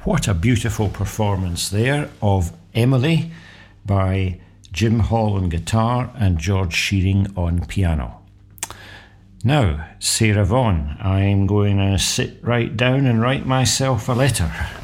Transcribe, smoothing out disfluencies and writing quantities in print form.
What a beautiful performance there of Emily by Jim Hall on guitar and George Shearing on piano. Now, Sarah Vaughan, I'm going to sit right down and write myself a letter.